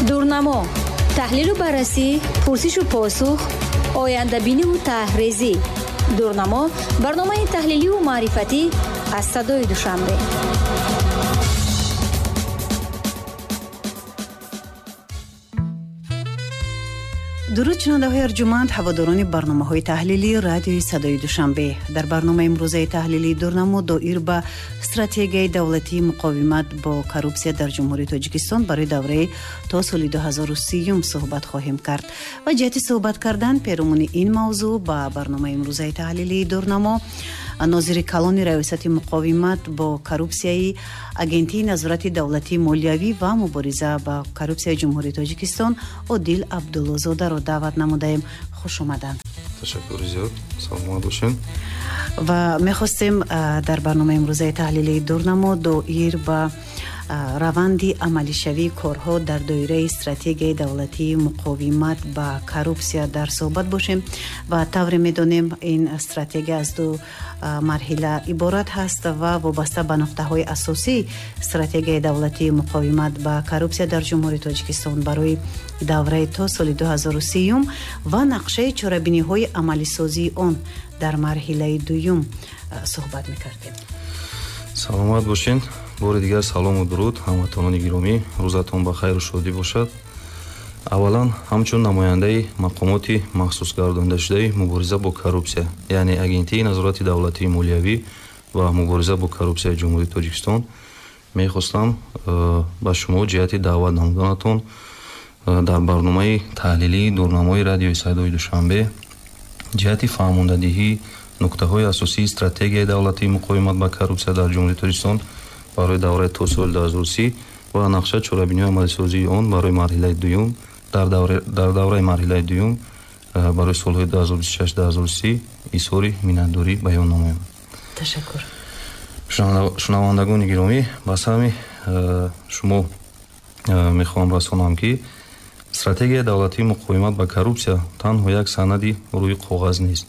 дурнамо, таҳлилу баррасӣ, пурсишу посух, ояндабиниву таҳризӣ. дурнамо барномаи таҳлиливу маърифатӣ аз садои Душанбе. дуруд шунавандаҳои арҷуманд, ҳаводорони барномаҳои таҳлилии радиои садои Душанбе. дар барномаи имрӯзаи таҳлилии дурнамо доир ба стратегияи давлатии муқовимат бо коррупсия дар ҷумҳурии Тоҷикистон барои давраи то соли 2030 суҳбат хоҳем кард. ва ҷиҳати суҳбат кардан перомони ин мавзӯъ ба барномаи имрӯзаи таҳлилии дурнамо нозири калони раёсати муқовимат бо коррупсияи агентии назорати давлатии молиявӣ ва мубориза ба коррупсияи ҷумҳурии Тоҷикистон Одил Абдуллозодаро даъват намудаем. хуш омаданд. ташаккури зиёд. саломат бошед. ва мехостем дар барномаи имрӯзаи таҳлилии дурнамо доир ба раванди амалишавии корҳо дар доираи стратегияи давлатии муқовимат ба коррупсия дар суҳбат бошем. ва тавре медонем ин стратегия аз ду марҳила иборат ҳаст ва вобаста ба нуқтаҳои асосии стратегияи давлатии муқовимат ба коррупсия дар ҷумҳурии Тоҷикистон барои давраи то соли 2030 ва нақшаи чорабиниҳои амалисозии он дар марҳилаи дуюм суҳбат мекардем. саломат бошед. бори дигар салому дуруд ҳамватонони гиромӣ, рӯзатон ба хайру шодӣ бошад. аввалан ҳамчун намояндаи мақомоти махсусгардондашудаи мубориза бо коррупсия, яъне агентии назорати давлатии молиявӣ ва мубориза бо коррупсияи ҷумҳурии Тоҷикистон, мехостам ба шумо ҷиҳати даъват намуданатон дар барномаи таҳлилии дурнамои радиои садои Душанбе ҷиҳати фаҳмондадиҳии нуктаҳои асосии стратегияи давлатии муқовимат ба коррупсия дар ҷумҳурии Тоҷикистон барои давраи то соли 2030 ва нақша чорабиниҳои амалисозии он барои марҳилаи дуюм дар давраи марҳилаи дуюм барои солҳои 2026-2030 изҳори миннатдорӣ баён намоям. ташаккур. шунавандагони гиромӣ, ба сами шумо мехоҳам расонам ки стратегияи давлатии муқовимат ба коррупсия танҳо як санади рӯи коғаз нест.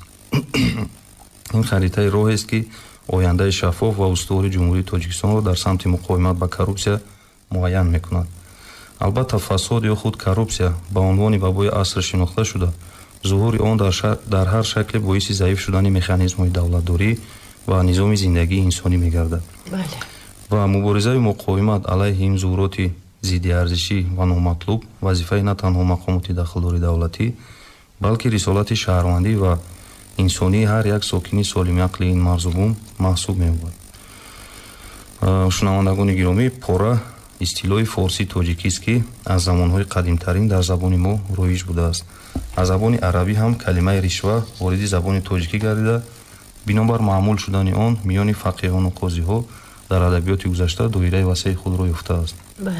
ин харитаи роҳест ки ояндаи шаффоф ва устувори ҷумҳурии Тоҷикистонро дар самти муқовимат ба коррупсия муайян мекунад. албатта фасод ё худ коррупсия ба унвони вабои аср шинохта шуда, зуҳури он дар ҳар шакле боиси заиф шудани механизмҳои давлатдорӣ ва низоми зиндагии инсонӣ мегардад. ва муборизаи муқовимат алайҳи ин зуҳуроти зиддиарзишӣ ва номатлуб вазифаи на танҳо мақомоти дахлдори давлатӣ, балки рисолати шаҳрвандӣ ва инсонии ҳар як сокини солимиақли ин марзубум маҳсуб меёбад. шунавандагони гиромӣ, пора истилоҳи форсӣ тоҷикист ки аз замонҳои қадимтарин дар забони мо роиж будааст. аз забони арабӣ ҳам калимаи ришва вориди забони тоҷикӣ гардида, бинобар маъмул шудани он миёни фақиҳону қозиҳо дар адабиёти гузашта доираи васеъи худро ёфтааст.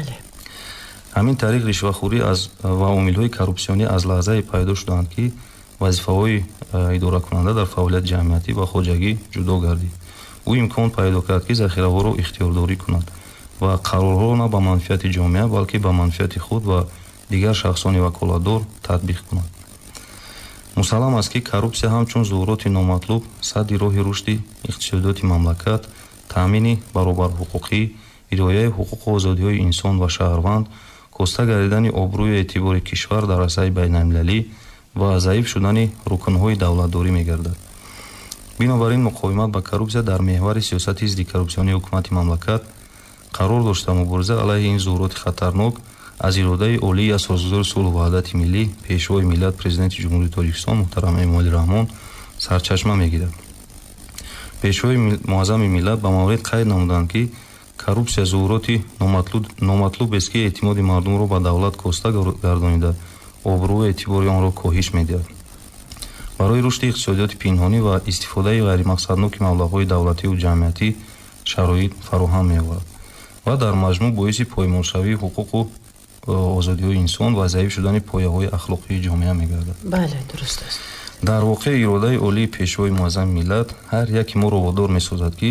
ҳамин тариқ ришвахӯрӣ ва омилҳои коррупсионӣ аз лаҳзае пайдо шуданд ки вазифаҳои идоракунанда дар фаъолияти ҷамъиятӣ ва хоҷагӣ ҷудо гардид. ӯ имкон пайдо кард ки захираҳоро ихтиёрдорӣ кунад ва қарорҳоро на ба манфиати ҷомеа, балки ба манфиати худ ва дигар шахсони ваколатдор татбиқ кунад. мусаллам аст ки коррупсия ҳамчун зуҳуроти номатлуб садди роҳи рушди иқтисодиёти мамлакат, таъмини баробарҳуқуқӣ, риояи ҳуқуқу озодиҳои инсон ва шаҳрванд, коста гардидани обрӯю эътибори кишвар дар асаи байналмилалӣ ва заиф шудани рукнҳои давлатдорӣ мегардад. бинобар ин муқовимат ба коррупсия дар меҳвари сиёсати зиддикоррупсионии ҳукумати мамлакат қарор дошта мубориза алайҳи ин зуҳуроти хатарнок аз иродаи олии асосгузори сулҳу ваҳдати миллӣ, пешвои миллат, президенти ҷумҳурии Тоҷикистон муҳтарам Эмомалӣ Раҳмон сарчашма мегирад. пешвои муаззами миллат ба маврид қайд намуданд ки коррупсия зуҳуроти номатлубест ки эътимоди мардумро ба давлат коста гардонида, обрӯ ва эътибори онро коҳиш медиҳад. барои рушди иқтисодиёти пинҳонӣ ва истифодаи ғайримақсадноки маблағҳои давлативу ҷамъиятӣ шароит фароҳам меоварад ва дар маҷмӯъ боиси поймолшавии ҳуқуқу озодиҳои инсон ва заиф шудани пояҳои ахлоқии ҷомеа мегардад. бале, дуруст аст. дар воқеъ иродаи олии пешвои муаззами миллат ҳар яки моро водор месозад ки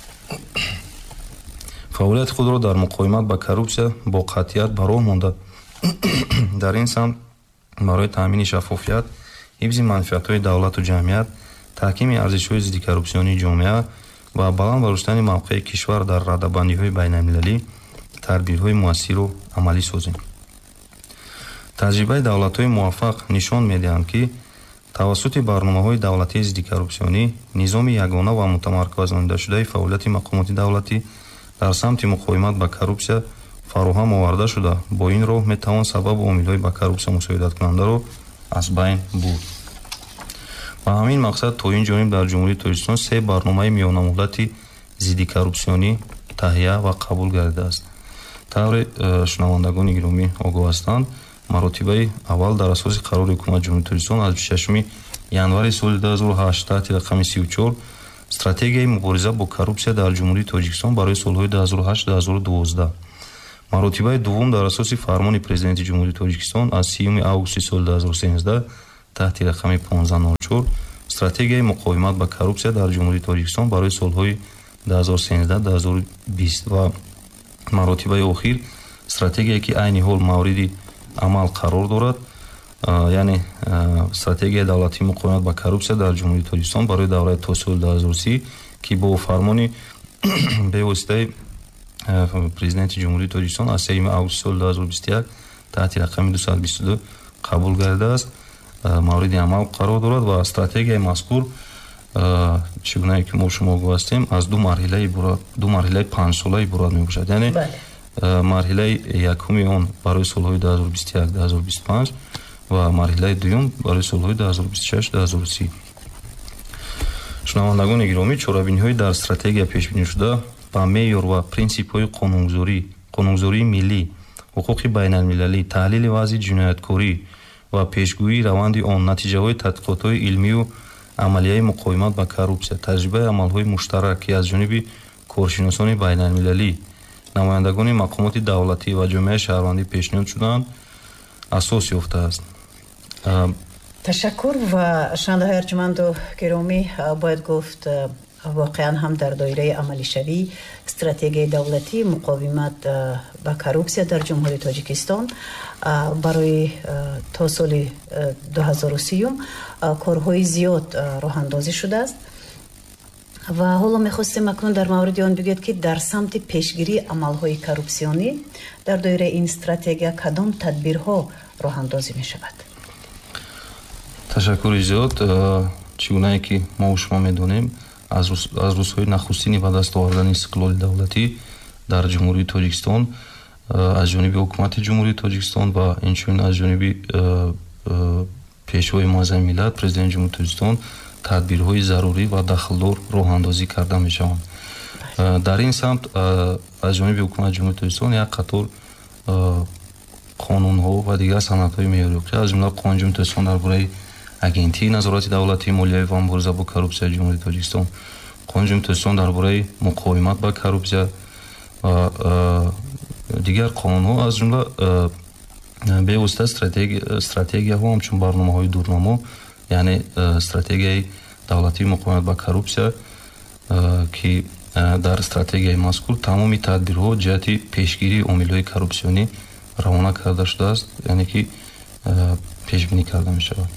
фаъолияти худро дар муқовимат ба коррупсия бо қатъият ба роҳ монда дар ин самт барои таъмини шаффофият, ҳифзи манфиатҳои давлату ҷамъият, таҳкими арзишҳои зиддикоррупсионии ҷомеа ва баланд баруштани мавқеи кишвар дар раддабандиҳои байналмилалӣ тадбирҳои муассиру амалӣ созем. таҷрибаи давлатҳои муваффақ нишон медиҳанд ки тавассути барномаҳои давлатии зидди коррупсионӣ низоми ягона ва мутамарказонидашудаи фаъолияти мақомоти давлатӣ дар самти муқовимат ба коррупсия фароҳам оварда шуда, бо ин роҳ метавон сабабу омилҳои ба коррупсия мусоидаткунандаро аз байн бурд. ба ҳамин мақсад то ин ҷониб дар ҷумҳурии Тоҷикистон 3 барномаи миёнамуҳлати зидди коррупсионӣ таҳия ва қабул гардидааст. тавре шунавандагони гиромӣ огоҳ ҳастанд, маротибаи аввал дар асоси қарори ҳукумати ҷумҳурии Тоҷикистон аз 26 январи соли 2008 таҳти рақами 34 стратегияи мубориза бо коррупсия дар ҷумҳурии Тоҷикистон барои солҳои 2008-2012. маротибаи дуввум дар асоси фармони президенти ҷумҳурии Тоҷикистон аз 30 августи соли 2013 таҳти рақами 1504 стратегияи муқовимат ба коррупсия дар ҷумҳурии Тоҷикистон барои солҳои 2013-2020 ва маротибаи охир стратегияе ки айни ҳол мавриди амал қарор дорад, яъне стратегияи давлатии муқовимат ба коррупсия дар ҷумҳурии Тоҷикистон барои давраи то соли 2030 ки бо фармони бевоситаи президенти ҷумҳурии Тоҷикистон аз 3 августи соли 2021 таҳти рақами 222 қабул гардидааст, мавриди амал қарор дорад ва стратегияи мазкур чӣ гуна ки мо шумо огоҳ ҳастем аз ду марҳилаи 5-сола иборат мебошад. Яъне марҳилаи якуми он барои солҳои 2021-2025 ва марҳилаи дуюм барои солҳои 2026-2030. шунавандагони гиромӣ, чорабиниҳои дар стратегия пешбинишуда ба меъёр ва принсипҳои қонунгузории миллӣ, ҳуқуқи байналмилалӣ, таҳлили вазъи ҷинояткорӣ ва пешгӯии раванди он, натиҷаҳои тадқиқотҳои илмию амалияи муқовимат ба коррупсия, таҷрибаи амалҳои муштарак ки аз ҷониби коршиносони байналмилалӣ, намояндагони мақомоти давлатӣ ва ҷомеаи шаҳрвандӣ пешниҳод шудаанд, асос ёфтааст. ташаккур ва шунавандаҳои арҷуманду гиромӣ, бояд гуфт воқеан ҳам дар доираи амалишавӣ стратегияи давлатии муқовимат ба коррупсия дар ҷумҳурии Тоҷикистон барои то соли 2030 корҳои зиёд роҳандозӣ шудааст ва ҳоло мехостем акнун дар мавриди он бигӯед ки дар самти пешгирии амалҳои коррупсионӣ дар доираи ин стратегия кадом тадбирҳо роҳандозӣ мешавад? ташаккури зиёд. чӣ гунае ки мо шумо медонем, аз рӯзҳои нахустини ба даст овардани истиқлоли давлатӣ дар ҷумҳурии Тоҷикистон аз ҷониби ҳукумати ҷумҳурии Тоҷикистон ва инчунин аз ҷониби пешвои муаззами миллат, президенти ҷумҳурии Тоҷикистон тадбирҳои зарурӣ ва дахлдор роҳандозӣ карда мешаванд. дар ин самт аз ҷониби ҳукумати ҷумҳурии Тоҷикистон як қатор қонунҳо ва дигар санадҳои меъёрӣ, аз ҷумла қонуни ҷумҳурии Тоҷикистон дар бораи агентии назорати давлатии молиявӣ ва мубориза бо коррупсияи ҷумҳурии Тоҷикистон, қонуни ҷумҳурии Тоҷикистон дар бораи муқовимат ба коррупсия ва дигар қонунҳо, аз ҷумла бевосита стратегияҳо ҳамчун барномаҳои дурнамо, яъне стратегияи давлатии муқовимат ба коррупсия ки дар стратегияи мазкур тамоми тадбирҳо ҷиҳати пешгирии омилҳои коррупсионӣ равона карда шудааст, яъне ки пешбинӣ карда мешавад.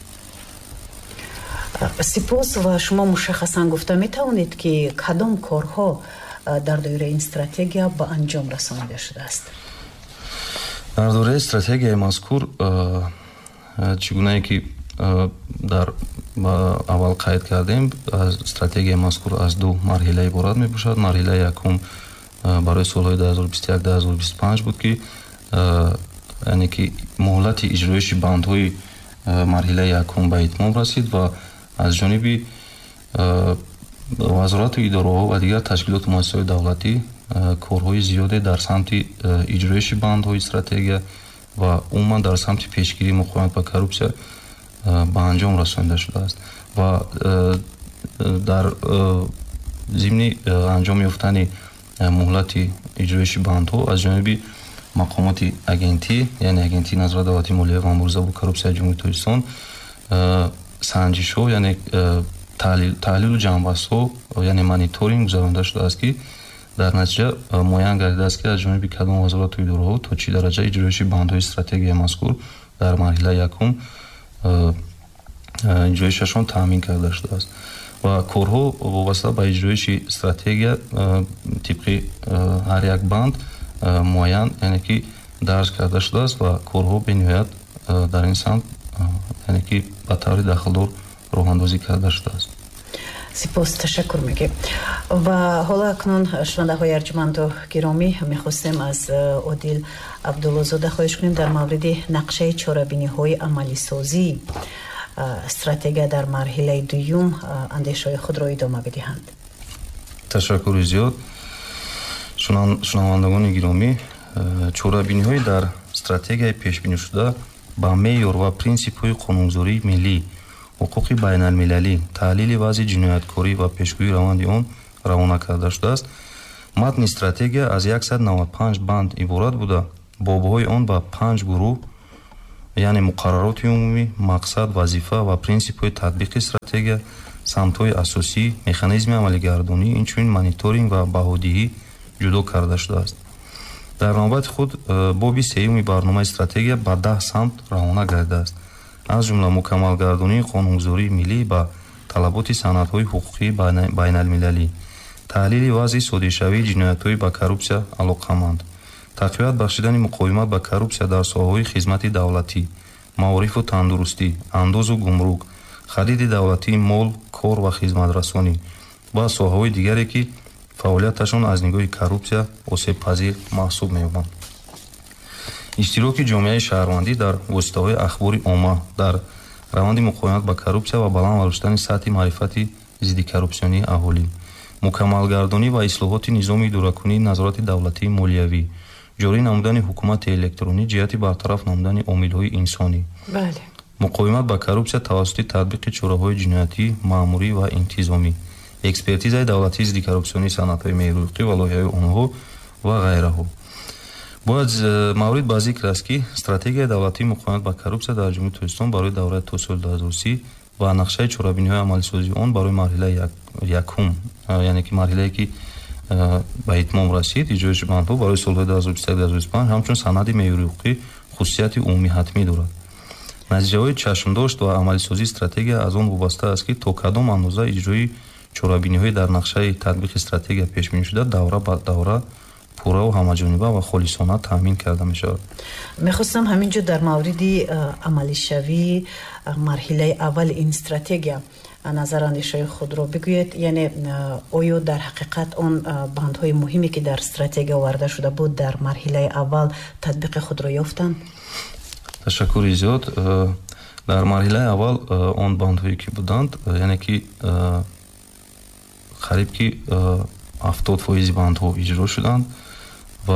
сипос ва шумо мушаххасан гуфта метавонед ки кадом корҳо дар доираи ин стратегия ба анҷом расонида шудааст? дар доираи стратегияи мазкур чӣ гунае ки дар аввал қайд кардем, стратегияи мазкур аз ду марҳила иборат мебошад. марҳилаи якум барои солҳои 2021-2025 буд ки яъне ки муҳлати иҷроиши бандҳои марҳилаи якум ба итмом расид ва аз ҷониби вазорату идораҳо ва дигар ташкилоту муассисаҳои давлатӣ корҳои зиёде дар самти иҷроиши бандҳои стратегия ва умуман дар самти пешгирии муқовимат ба коррупсия ба анҷом расонида шудааст ва дар зимни анҷом ёфтани муҳлати иҷроиши бандҳо аз ҷониби мақомоти агентӣ, яъне агентии назорати давлатии молиявӣ ва мубориза бо коррупсияи ҷумҳурии Тоҷикистон санҷишҳо, яъне таҳлилу ҷамъбастҳо, яъне мониторинг гузаронида шудааст ки дар натиҷа муайян гардидааст ки аз ҷониби кадом вазорату идораҳо то чӣ дараҷа иҷроиши бандҳои стратегияи мазкур дар марҳилаи якум иҷроишашон таъмин карда шудааст ва корҳо вобаста ба иҷроиши стратегия тибқи ҳар як банд муайян, яъне ки дарҷ карда шудааст ва корҳо бениҳоят дар ин самт яъне ки ба таври дахлдор роҳандозӣ карда шудааст. сипос, ташаккур мегӯем. ва ҳола акнун шунавандаҳои арҷуманду гиромӣ, мехостем аз Одил Абдуллозода хоҳиш кунем дар мавриди нақшаи чорабиниҳои амалисозӣ стратегия дар марҳилаи дуюм андешаҳои худро идома бидиҳанд. ташаккури зиёд. шунавандагони гиромӣ, чорабиниҳои дар стратегияи пешбинишуда ба меъёр ва принсипҳои қонунгузории миллӣ, ҳуқуқи байналмилалӣ, таҳлили вазъи ҷинояткорӣ ва пешгӯии раванди он равона карда шудааст. матни стратегия аз 195 банд иборат буда, бобҳои он ба 5 гурӯҳ, яъне муқаррароти умумӣ, мақсад, вазифа ва принсипҳои татбиқи стратегия, самтҳои асосӣ, механизми амалигардонӣ, инчунин мониторинг ва баҳодиҳӣ ҷудо карда шудааст. дар навбати худ боби сеюми барномаи стратегия ба 10 самт равона гардидааст, аз ҷумла мукаммалгардонии қонунгузории миллӣ ба талаботи санадҳои ҳуқуқии байналмилалӣ, таҳлили вазъи содиршавии ҷиноятҳои ба коррупсия алоқаманд, тақвият бахшидани муқовимат ба коррупсия дар соҳаҳои хизмати давлатӣ, маорифу тандурустӣ, андозу гумрук, хариди давлатии мол, кор ва хизматрасонӣ ва соҳаҳои дигаре ки фаъолияташон аз нигоҳи коррупсия осебпазир маҳсуб меёбанд. иштироки ҷомеаи шаҳрвандӣ дар воситаҳои ахбори омма дар раванди муқовимат ба коррупсия ва баланд бароштани сатҳи маърифати зидди коррупсионии аҳолӣ, мукаммалгардонӣ ва ислоҳоти низоми идоракунии назорати давлатии молиявӣ, ҷорӣ намудани ҳукумати электронӣ ҷиҳати бартараф намудани омилҳои инсонӣ, муқовимат ба коррупсия тавассути татбиқи чораҳои ҷиноятӣ, маъмурӣ ва интизомӣ, экспертизаи давлатии зидди коррупсионии санадҳои меҳрӯиқӣ ва лоиҳаи онҳо ва ғайраҳо. бояд маврид ба зикр аст ки стратегияи давлатии муқовимат ба коррупсия дар ҷумҳурии Тоҷикистон барои давраи то соли 2030 ва нақшаи чорабиниҳои амалисозии он барои марҳилаи якум, яъне ки марҳилае ки ба итмом расид, иҷрои бандҳо барои солҳои 2021-2025 ҳамчун санади меҳрӯиқӣ хусусияти умумӣ ҳатмӣ дорад. натиҷаҳои чашмдошт ва амалисозии стратегия аз он вобаста аст ки то кадом андоза иҷрои чорабиниҳои дар нақшаи татбиқи стратегия пешбинишуда давра ба давра пурра ва ҳамаҷониба ва холисона таъмин карда мешавад. мехостам ҳаминҷо дар мавриди амалишавии марҳилаи аввали ин стратегия назарандешаи худро бигӯед, яъне оё дар ҳақиқат он бандҳои муҳиме ки дар стратегия оварда шуда буд дар марҳилаи аввал татбиқи худро ёфтанд? ташаккури зиёд. дар марҳилаи аввал он бандҳое ки буданд, яъне ки қариб ки 70% бандҳо иҷро шуданд ва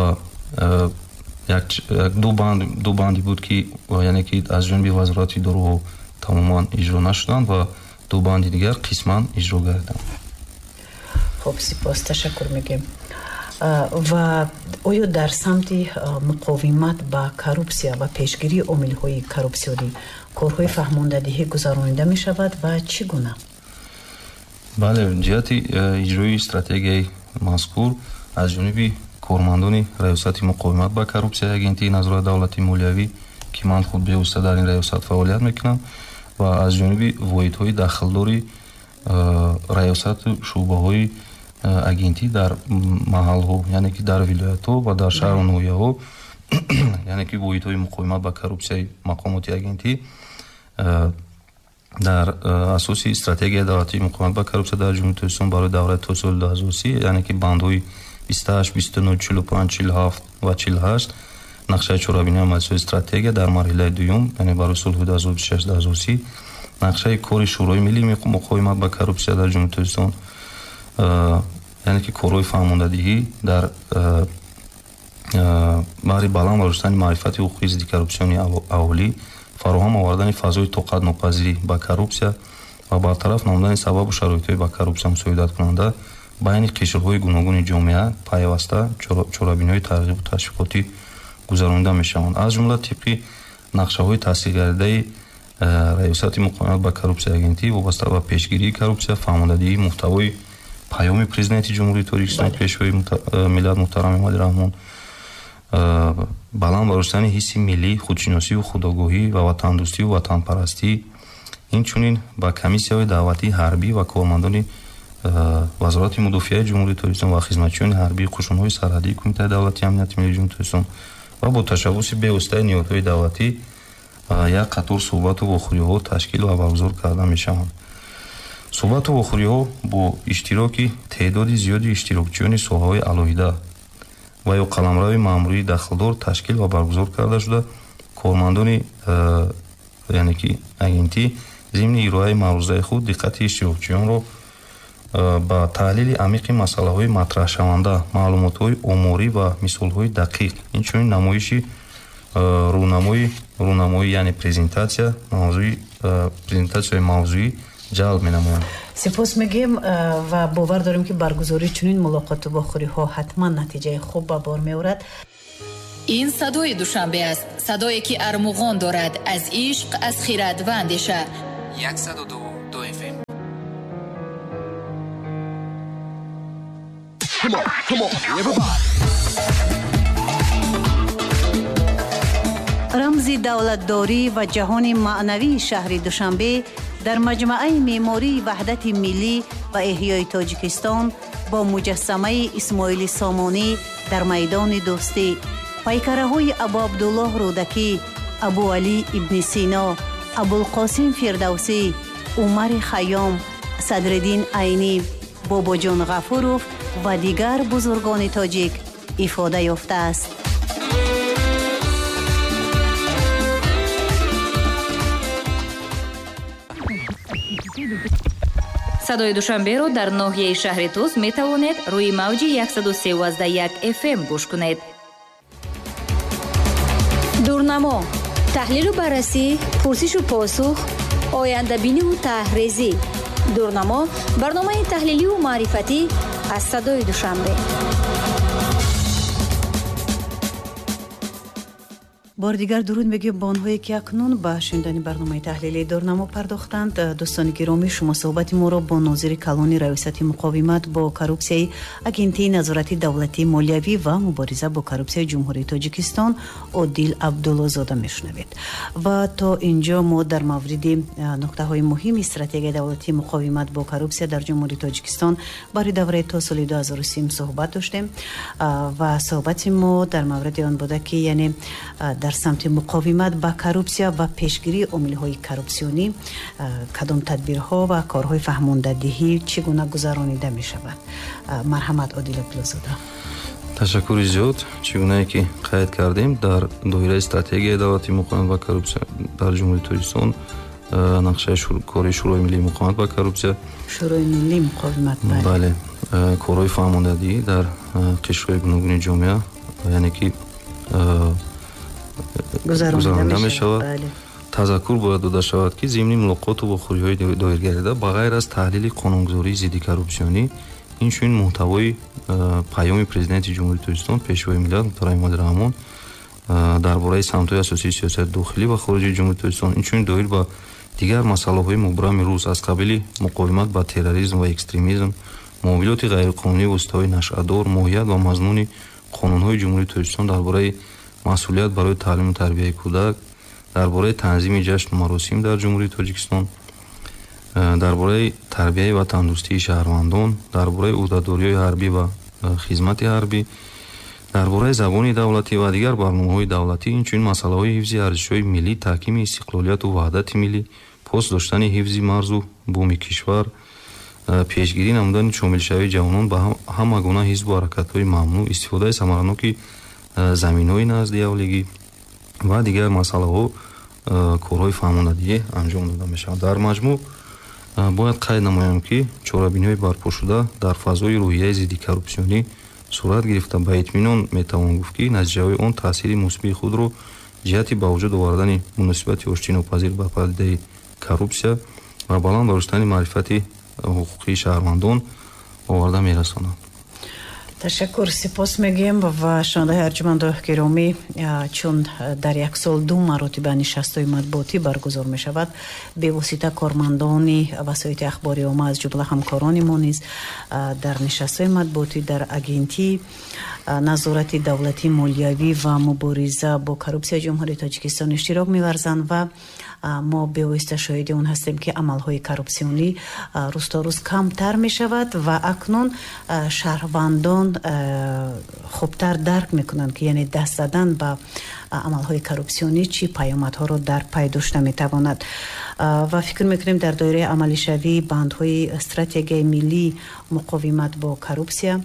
ду банди буд ки яъне ки аз ҷониби вазорати доруҳо тамоман иҷро нашуданд ва ду банди дигар қисман иҷро гардиданд. хуб, сипос, ташаккур мегӯем. ва оё дар самти муқовимат ба коррупсия ва пешгирии омилҳои коррупсионӣ корҳои фаҳмондадиҳӣ гузаронида мешавад ва чӣ гуна? бале, ҷиҳати иҷрои стратегияи мазкур аз ҷониби кормандони раёсати муқовимат ба коррупсия агентии назорати давлати молиявӣ ки ман худ бевосита дар ин раёсат фаъолият мекунам ва аз ҷониби воҳидҳои дахлдори раёсату шуъбаҳои агентӣ дар маҳалҳо, яъне ки дар вилоятҳо ва дар шаҳру ноҳияҳо, яъне ки воҳидҳои муқовимат ба коррупсияи мақомоти агентӣ дар асоси стратегияи давлатии муқовимат ба коррупсия дар ҷумҳурии Тоҷикистон барои давраи то соли 2030, яъне ки бандҳои 28, 29, 45, 47 ва 48 нақшаи чорабинии амалисозии стратегия дар марҳилаи дуюм, яъне барои солҳои 2026-2030 нақшаи кори шӯрои миллии муқовимат ба коррупсия дар ҷумҳурии Тоҷикистон, яъне ки корҳои фаҳмондадиҳӣ дар баҳри баланд бароштани маърифати ҳуқуқи зидди коррупсионии аҳолӣ, фароҳам овардани фазои тоқатнопазирӣ ба коррупсия ва бартараф намудани сабабу шароитҳои ба коррупсия мусоидаткунанда байни қишрҳои гуногуни ҷомеа пайваста чорабиниҳои тарғибу ташвиқотӣ гузаронида мешаванд. аз ҷумла тибқи нақшаҳои таъсиргардаи раёсати муқовимат ба коррупсия агентӣ вобаста ба пешгирии коррупсия, фаҳмондадиҳии муҳтавои паёми президенти ҷумҳурии Тоҷикистон пешвои миллат муҳтарам Эмомалӣ Раҳмон, баланд бароштани ҳисси миллӣ, худшиносию худогоҳӣ ва ватандӯстию ватанпарастӣ, инчунин ба комиссияҳои давлатии ҳарбӣ ва кормандони вазорати мудофиаи ҷумҳурии Тоҷикистон ва хизматчиёни ҳарбии қушунҳои сарҳадии Кумитаи давлатии амнияти миллии ҷумҳурии Тоҷикистон ва бо ташаббуси бевоситаи ниҳодҳои давлатӣ як қатор суҳбату вохӯриҳо ташкил ва баргузор карда мешаванд. суҳбату вохӯриҳо бо иштироки теъдоди зиёди иштирокчиёни соҳаҳои алоҳида ва ё қаламрави маъмурии дахлдор ташкил ва баргузор карда шуда кормандони яъне ки агентӣ зимни ироаи маърузаи худ диққати иштирокчиёнро ба таҳлили амиқи масъалаҳои матраҳшаванда, маълумотҳои оморӣ ва мисолҳои дақиқ, инчунин намоиши рӯнамоӣ яъне презентатсияи мавзӯӣ ҷалб менамоянд. сипос мегӯем ва бовар дорем ки баргузории чунин мулоқоту вохӯриҳо ҳатман натиҷаи хуб ба бор меорад. ин садои душанбе аст, садое ки армуғон дорад аз ишқ, аз хирад ва андеша. 102 FM. Come on, everybody. рамзи давлатдорӣ ва ҷаҳони маънавии шаҳри душанбе дар маҷмаъаи меъмории ваҳдати миллӣ ва эҳёи тоҷикистон бо муҷассамаи исмоили сомонӣ дар майдони дӯстӣ, пайкараҳои абу абдуллоҳ рӯдакӣ, абу алӣ ибни сино, абулқосим фирдавсӣ, умари хайём, садриддин айнӣ, бобоҷон ғафуров ва дигар бузургони тоҷик ифода ёфтааст. садои душанберо дар ноҳияи шаҳри туз метавонед рӯи мавҷи 103.1 FM гӯш кунед. дурнамо, таҳлилу баррасӣ, пурсишу посух, ояндабиниву таҳризӣ. дурнамо барномаи таҳлиливу маърифатӣ аз садои душанбе. бор дигар дуруд мегӯем ба онҳое ки акнун ба шунидани барномаи таҳлилии дурнамо пардохтанд. дӯстони гиромӣ, шумо суҳбати моро бо нозири калони раёсати муқовимат бо коррупсияи агентии назорати давлатии молиявӣ ва мубориза бо коррупсияи ҷумҳурии тоҷикистон Одил Абдуллозода мешунавед. ва то инҷо мо дар мавриди нуқтаҳои муҳими стратегияи давлатии муқовимат бо коррупсия дар ҷумҳурии тоҷикистон барои давраи то соли 2030 суҳбат доштем ва суҳбати мо дар мавриди он буда ки яъне дар самти муқовимат ба коррупсия ва пешгирии омилҳои коррупсионӣ кадом тадбирҳо ва корҳои фаҳмондадиҳӣ чӣ гуна гузаронида мешавад. марҳамат Одил Абдуллозода. ташаккури зиёд. чӣ гунае ки қайд кардем дар доираи стратегияи давлати муқовимат ба коррупсия дар ҷумҳурии тоҷикистон нақшаи кори шӯрои миллии муқовимат ба коррупсия, шӯрои миллии муқовимат, бале, корҳои фаҳмондадиҳӣ дар қишрҳои гуногуни ҷомеа яъне ки гузаронида мешавад. тазаккур бояд дода шавад ки зимни мулоқоту вохӯриҳои доиргардида ба ғайр аз таҳлили қонунгузории зидди коррупсионӣ, инчунин муҳтавои паёми президенти ҷумҳурии тоҷикистон пешвои миллат муҳтарам Эмомали Раҳмон дар бораи самтҳои асосии сиёсати дохилӣ ва хориҷии ҷумҳурии тоҷикистон, инчунин доир ба дигар масъалаҳои мубрами рӯз аз қабили муқовимат ба терроризм ва экстремизм, муомилоти ғайриқонунӣ воситаҳои нашъадор, моҳият ва мазмуни қонунҳои ҷумҳурии тоҷикистон дар бораи масъулият барои таълиму тарбияи кӯдак, дар бораи танзими ҷашну маросим дар ҷумҳурии тоҷикистон, дар бораи тарбияи ва тандурустии шаҳрвандон, дар бораи ӯҳдадориҳои ҳарбӣ ва хизмати ҳарбӣ, дар бораи забони давлатӣ ва дигар барномаҳои давлатӣ, инчунин масъалаҳои ҳифзи арзишҳои миллӣ, таҳкими истиқлолияту ваҳдати миллӣ, пост доштани ҳифзи марзу буми кишвар, пешгирӣ намудани шомилшавии ҷавонон ба ҳама гуна ҳизбу ҳаракатҳои мамнӯъ, истифодаи самараноки заминҳои наздиявлигӣ ва дигар масъалаҳо, корҳои фаҳмондадиҳӣ анҷом дода мешавад. дар маҷмӯъ бояд қайд намоям ки чорабиниҳои барпошуда дар фазои рӯҳияи зидди коррупсионӣ сурат гирифта ба итминон метавон гуфт ки натиҷаҳои он таъсири мусбии худро ҷиҳати ба вуҷуд овардани муносибати оштинопазир ба падидаи коррупсия ва баланд бароштани маърифати ҳуқуқии шаҳрвандон оварда мерасонад. ташаккур, сипос мегӯем ва шунавандаҳои арҷуманду гиромӣ, чун дар як сол 2 маротиба нишастҳои матбуотӣ баргузор мешавад, бевосита кормандони васоити ахбори омма аз ҷумла ҳамкорони мо низ дар нишастҳои матбуотӣ дар агентии назорати давлатии молиявӣ ва мубориза бо коррупсияи ҷумҳурии тоҷикистон иштирок меварзанд ва мо бевосита шоҳиди он ҳастем ки амалҳои коррупсионӣ рӯз то рӯз камтар мешавад ва акнун шаҳрвандон хубтар дарк мекунанд ки яъне даст задан ба амалҳои коррупсионӣ чӣ паёмадҳоро дар пай дошта метавонад. ва фикр мекунем дар доираи амалишавии бандҳои стратегияи миллии муқовимат бо коррупсия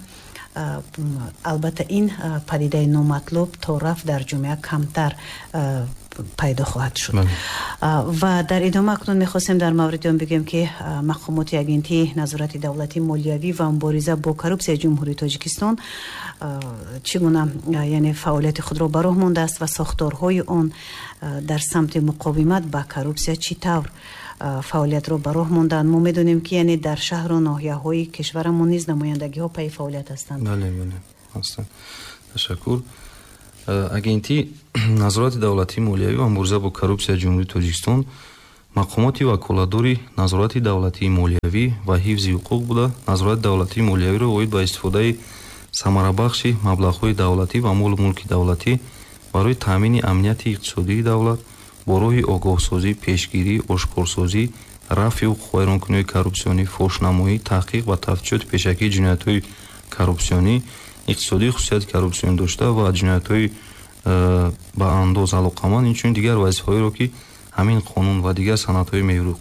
албатта ин падидаи номатлуб то рафт дар ҷомеа камтар пайдо хоҳад шуд. ва дар идома акнун мехостем дар мавриди он бигӯем ки мақомоти агентии назорати давлатӣ молиявӣ ва мубориза бо коррупсияи ҷумҳурии тоҷикистон чӣ гуна яъне фаъолияти худро ба роҳ мондааст ва сохторҳои он дар самти муқовимат ба коррупсия чӣ тавр фаъолиятро ба роҳ мондаанд. мо медонем ки яъне дар шаҳру ноҳияҳои кишварамон низ намояндагиҳо пайи фаъолият ҳастанд. бале ҳастанд. ташаккур. агентии назорати давлатии молиявӣ ва мубориза бо коррупсияи ҷумҳурии тоҷикистон мақомоти ваколатдори назорати давлатии молиявӣ ва ҳифзи ҳуқуқ буда назорати давлатии молиявиро оид ба истифодаи самарабахши маблағҳои давлатӣ ва молу мулки давлатӣ барои таъмини амнияти иқтисодии давлат бо роҳи огоҳсозӣ, пешгирӣ, ошкорсозӣ, рафъи ҳуқуқвайронкунии коррупсионӣ, фошнамоӣ, таҳқиқ ва тафтишоти пешакии ҷиноятҳои коррупсионӣ, иқтисодии хусусияти коррупсионӣ дошта ва ҷиноятҳои ба андоз алоқаманд, инчунин дигар вазифаҳоеро ки ҳамин қонун ва дигар санадҳои меҳрӯқӣ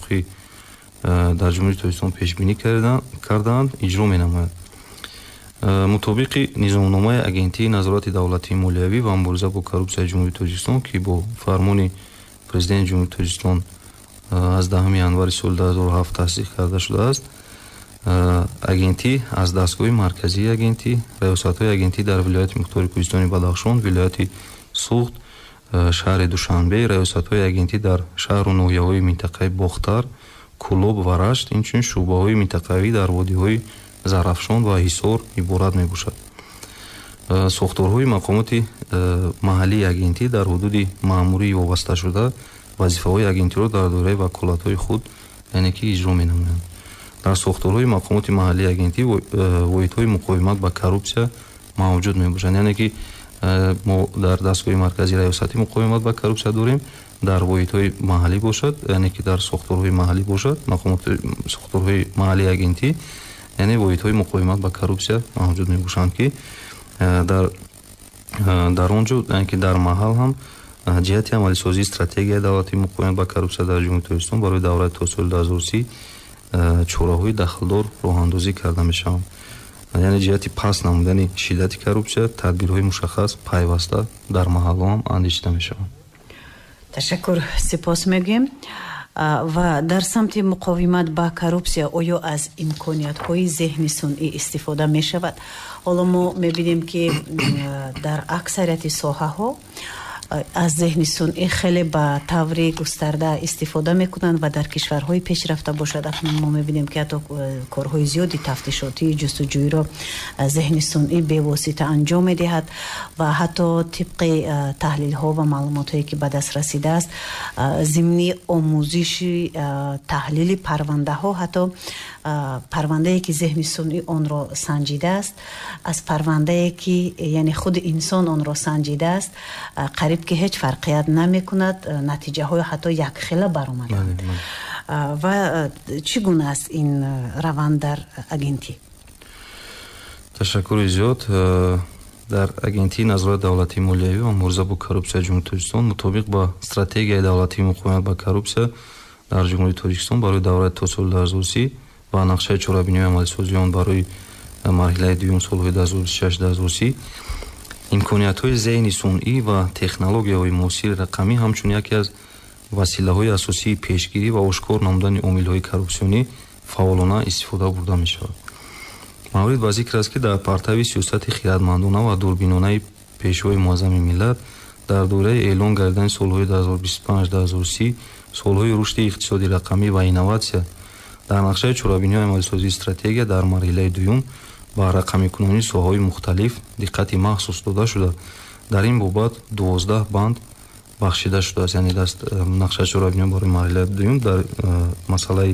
дар ҷумҳурии тоҷикистон пешбинӣ кардаанд, иҷро менамояд. мутобиқи низомномаи агентии назорати давлатии молиявӣ ва мубориза бо коррупсияи ҷумҳурии тоҷикистон ки бо фармони президенти ҷумҳурии тоҷикистон аз 10 январи соли 2007 тасдиқ карда шудааст, агентӣ аз дастгоҳи марказии агентӣ, раёсатҳои агентӣ дар вилояти мухтори кӯҳистони Бадахшон, вилояти Суғд, шаҳри Душанбе, раёсатҳои агентӣ дар шаҳру ноҳияҳои минтақаи Бохтар, Кӯлоб ва Рашт, инчунин шуъбаҳои минтақавӣ дар водиҳои Зарафшон ва Ҳисор иборат мебошад. сохторҳои мақомоти маҳаллии агентӣ дар ҳудуди маъмурӣ вобаста шуда вазифаҳои агентиро дар доираи ваколатҳои худ яъне ки иҷро менамоянд. дар сохторҳои мақомоти маҳаллии агентӣ воҳидҳои муқовимат ба коррупсия мавҷуд мебошанд. яъне ки мо дар дастгоҳи марказии раёсати муқовимат ба коррупсия дорем, дар воҳидҳои маҳаллӣ бошад, яъне ки дар сохторҳои маҳаллӣ бошад, мақомоти сохторҳои маҳаллии агентӣ яъне воҳидҳои муқовимат ба коррупсия мавҷуд мебошанд ки дар он ҷо яъне ки дар маҳал ҳам ҷиҳати амалисозии стратегияи давлатии муқовимат ба коррупсия дар ҷумҳурии тоҷикистон барои давраи то соли 2030 чораҳои дахлдор роҳандозӣ карда мешаванд. яъне ҷиҳати паст намудани шиддати коррупсия тадбирҳои мушаххас пайваста дар маҳалло ҳам андешида мешаванд. ташаккур, сипос мегӯем. ва дар самти муқовимат ба коррупсия оё аз имкониятҳои зеҳни сунъӣ истифода мешавад? ҳоло мо мебинем ки дар аксарияти соҳаҳо аз зеҳни сунъӣ хеле ба таври густарда истифода мекунанд ва дар кишварҳои пешрафта бошад акнун мо мебинем ки ҳатто корҳои зиёди тафтишотии ҷустуҷӯиро зеҳни сунъӣ бевосита анҷом медиҳад ва ҳатто тибқи таҳлилҳо ва маълумотое ки ба даст расидааст зимни омӯзиши таҳлили парвандаҳо ҳатто парвандае ки зеҳни сунъӣ онро санҷидааст аз парвандае ки яъне худи инсон онро санҷидааст қариб ки ҳеҷ фарқият намекунад, натиҷаҳои ҳатто якхела баромаданд. ва чӣ гуна аст ин раванд дар агентӣ? ташаккури зиёд. дар агентии назорати давлатии молиявӣ ва мубориза бо коррупсияи ҷумҳурии тоҷикистон мутобиқ ба стратегияи давлатии муқовимат ба коррупсия дар ҷумҳурии тоҷикистон барои давраи то соли 2030 ва нақшаи чорабиниҳои амалисозии он барои марҳилаи дуюм солҳои 2026-2030 имкониятҳои зеҳни сунъӣ ва технологияҳои муосири рақамӣ ҳамчун яке аз василаҳои асосии пешгирӣ ва ошкор намудани омилҳои коррупсионӣ фаъолона истифода бурда мешавад. маврид ба зикр аст ки дар партави сиёсати хиратмандона ва дурбинонаи пешвои муаззами миллат дар доираи эълон гардидани солҳои 2025-2030 солҳои рушди иқтисоди рақамӣ ва инноватсия дар нақшаи чорабиниҳои амалисозии стратегия дар марҳилаи дуюм ба рақамикунонии соҳаҳои мухталиф диққати махсус дода шуда дар ин бобат 12 банд бахшида шудааст. яъне нақшаи чорабиниҳо барои марҳилаи дуюм дар масъалаи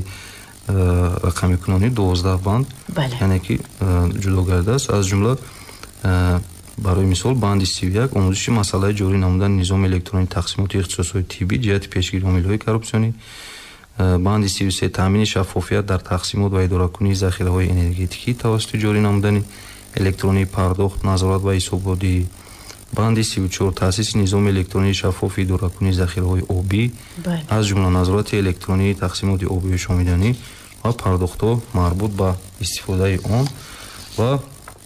рақамикунонӣ 12 банд яъне ки ҷудо гардидааст. аз ҷумла барои мисол банди 31 омӯзиши масъалаи ҷорӣ намудани низоми электронии тақсимоти ихтисосҳои тиббӣ ҷиҳати пешгирии омилҳои коррупсионӣ, банди 33 таъмини шаффофият дар тақсимот ва идоракунии захираҳои энергетикӣ тавассути ҷорӣ намудани электронии пардохт, назорат ва ҳисоботдиҳӣ, банди 34 таъсиси низоми электронии шаффофи идоракунии захираҳои обӣ, аз ҷумла назорати электронии тақсимоти обии шомиданӣ ва пардохтҳо марбут ба истифодаи он ва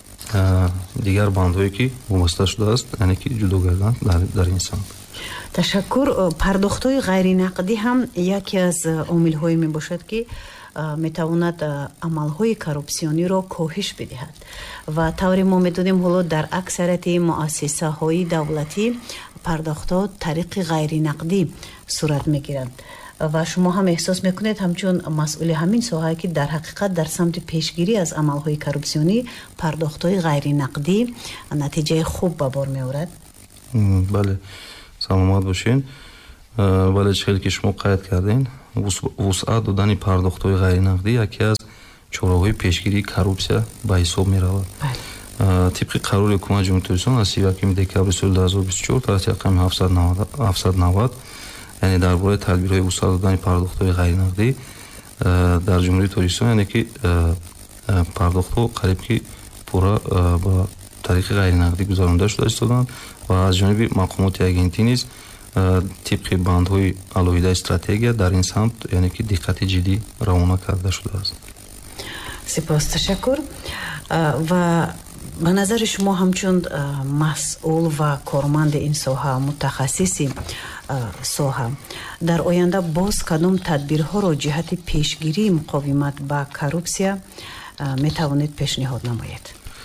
дигар бандҳое ки вобаста шудааст, яъне ки ҷудо гарданд дар ин самт. ташаккур. пардохтҳои ғайринақдӣ ҳам яке аз омилҳое мебошад ки метавонад амалҳои коррупсиониро коҳиш бидиҳад ва тавре мо медонем ҳоло дар аксарияти муассисаҳои давлатӣ пардохтҳо тариқи ғайринақдӣ сурат мегиранд ва шумо ҳам эҳсос мекунед ҳамчун масъули ҳамин соҳае ки дар ҳақиқат дар самти пешгирӣ аз амалҳои коррупсионӣ пардохтҳои ғайринақдӣ натиҷаи хуб ба бор меорад. бале, саломат бошед. бале, хеле ки шумо қайд кардем, вусъат додани пардохтҳои ғайринақдӣ яке аз чораҳои пешгирии коррупсия ба ҳисоб меравад. тибқи қарори ҳукумати ҷумҳурии Тоҷикистон аз 31 декабри соли 2024 тартиби рақами 790, яъне дар бораи тадбирҳои вусъат додани пардохтҳои ғайринақдӣ дар ҷумҳурии Тоҷикистон, яъне ки пардохтҳо қариб ки пурра ба тариқи ғайринақдӣ гузаронида шуда истоданд ва аз ҷониби мақомоти агентӣ низ тибқи бандҳои алоҳидаи стратегия дар ин самт, яъне ки диққати ҷиддӣ равона карда шудааст. сипос, ташаккур. ва ба назари шумо ҳамчун масъул ва корманди ин соҳа, мутахассиси соҳа, дар оянда боз кадом тадбирҳоро ҷиҳати пешгирии муқовимат ба коррупсия метавонед пешниҳод намоед?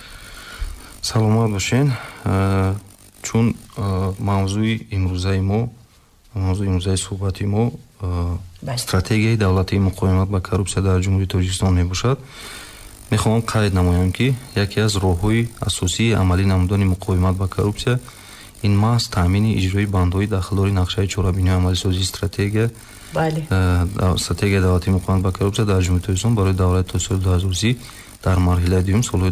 саломат бошед. чун мавзӯи имрӯзаи суҳбати мо стратегияи давлатии муқовимат ба коррупсия дар ҷумҳурии Тоҷикистон мебошад, мехоҳам қайд намоям ки яке аз роҳҳои асосии амалӣ намудани муқовимат ба коррупсия ин маҳз таъмини иҷрои бандҳои дахлдори нақшаи чорабиниҳои амалисозии стратегияи давлатии муқовимат ба коррупсия дар ҷумҳурии Тоҷикистон барои давраи то соли 2030 дар марҳилаи дуюм солҳои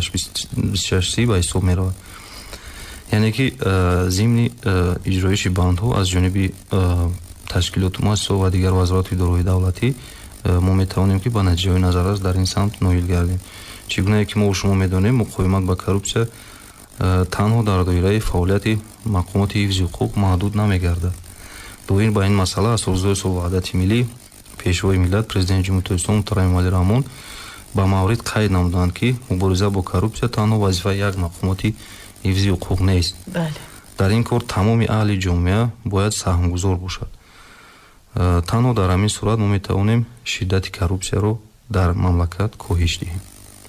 26-30 ба ҳисоб меравад. яъне ки зимни иҷроиши бандҳо аз ҷониби ташкилоту муассисаҳо ва дигар вазарату идораҳои давлатӣ мо метавонем ки ба натиҷаҳои назаррас дар ин самт ноил гардем. чӣ гуна ки мо шумо медонем, муқовимат ба коррупсия танҳо дар доираи фаъолияти мақомоти ҳифзи ҳуқуқ маҳдуд намегардад. доир ба ин масъала асосдори Солҳ-ваҳдати миллӣ, пешвои миллат президенти ҷумҳурии Тоҷикистон муҳтарам Эмомалӣ Раҳмон ба маврид қайд намуданд ки мубориза бо коррупсия танҳо вазифаи як мақомоти ҳифзи ҳуқуқ нест. дар ин кор тамоми аҳли ҷомеа бояд саҳмгузор бошад. танҳо дар ҳамин сурат мо метавонем шиддати коррупсияро дар мамлакат коҳиш диҳем.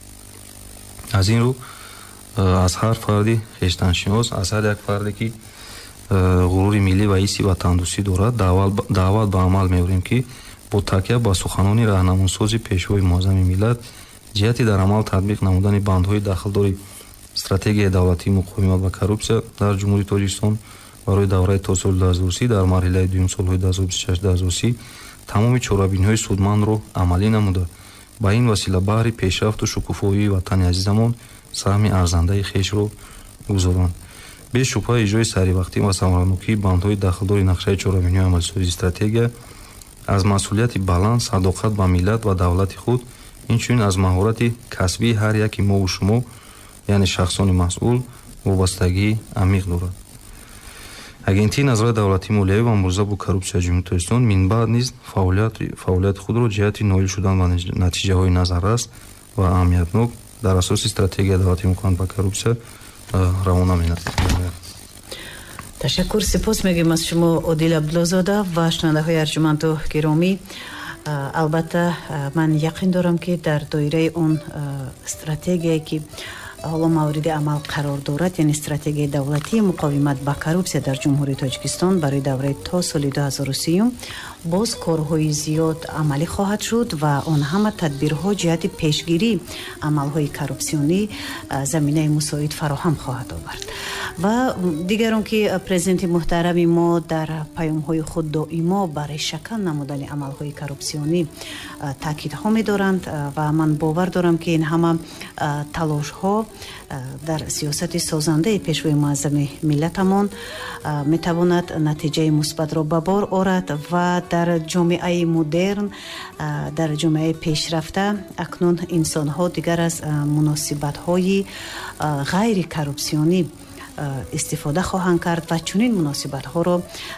аз ин рӯ аз ҳар фарди хештаншинос, аз ҳар як фарде ки ғурури миллӣ ва ҳисси ватандӯстӣ дорад даъват ба амал меорем ки бо такя ба суханони раҳнамусози пешвои муаззами миллат ҷиҳати дар амал татбиқ намудани бандҳои дахлдори стратегияи давлатии муқовимат ба коррупсия дар ҷумҳурии Тоҷикистон барои давраи то соли 2030 дар марҳилаи дуюм солҳои 2026-2030 тамоми чорабиниҳои судмандро амалӣ намуда ба ин васила баҳри пешрафту шукуфоии ватани азизамон саҳми арзандаи хешро гузоранд. бешубҳа иҷрои саривақтӣ ва самаранокии бандҳои дахлдори нақшаи чорабиниҳои амалисозии стратегия аз масъулияти баланд, садоқат ба миллат ва давлати худ, инчунин аз маҳорати касбии ҳар яки мову шумо, яъне шахсони масъул, вобастагии амиқ дорад. агентии назорати давлатии молиявӣ ва мубориза бо коррупсияи ҷумҳурии Тоҷикистон минбаъд низ фаъолияти худро ҷиҳати ноил шудан ба натиҷаҳои назаррас ва аҳамиятнок дар асоси стратегияи давлатии муқовимат ба коррупсия равона менамояд. ташаккур, сипос мегӯем аз шумо Одил Абдуллозода ва шунавандаҳои арҷуманду гиромӣ. албатта ман яқин дорам ки дар доираи он стратегияе ки ҳоло мавриди амал қарор дорад, яъне стратегияи давлатии муқовимат ба коррупсия дар ҷумҳурии Тоҷикистон барои давраи то соли 2030 боз корҳои зиёд амалӣ хоҳад шуд ва он ҳама тадбирҳо ҷиҳати пешгирии амалҳои коррупсионӣ заминаи мусоид фароҳам хоҳад овард. ва дигар он ки президенти муҳтарами мо дар паёмҳои худ доимо ба решакан намудани амалҳои коррупсионӣ таъкидҳо медоранд ва ман бовар дорам ки ин ҳама талошҳо дар сиёсати созандаи пешвои муаззами миллатамон метавонад натиҷаи мусбатро ба бор орад ва дар ҷомеаи модерн, дар ҷомеаи пешрафта акнун инсонҳо дигар аз муносибатҳои ғайри коррупсионӣ истифода хоҳанд кард ва чунин муносибатҳоро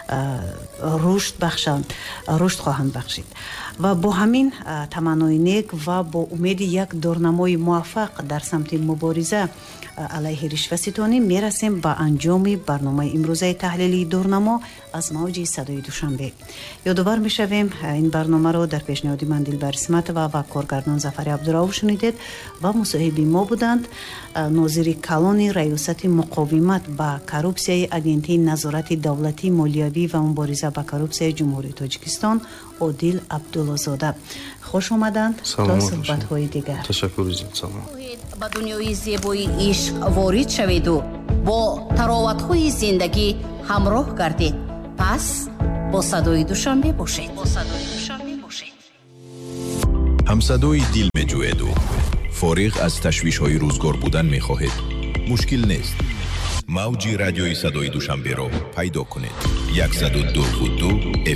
рушд хоҳанд бахшид ва бо ҳамин таманнои нек ва бо умеди як дорнамои муваффақ дар самти мубориза алайҳи ришваситонӣ мерасем ба анҷоми барномаи имрӯзаи таҳлилии дурнамо аз мавҷи садои душанбе. ёдовар мешавем ин барномаро дар пешниҳоди ман Дилбар Исматова ва коргардон Зафари Абдураuf шунидед ва мусоҳиби мо буданд нозири калони раёсати муқовимат ба коррупсияи агентии назорати давлатӣ молиявӣ ва мубориза ба коррупсияи ҷумҳурии Тоҷикистон Одил Абдуллозода. خوش آمدند تا صحبت‌های دیگر. تشکر عزیزم. با دنیای زیبای عشق وارد شوید و با تراوت‌های زندگی همراه گردید. پس با صدای دوشنبه باشید. همصدای دل می‌جوید و فارغ از تشویش‌های روزگار بودن می‌خواهید. مشکل نیست. موج رادیوی صدای دوشنبه را پیدا کنید. 102.2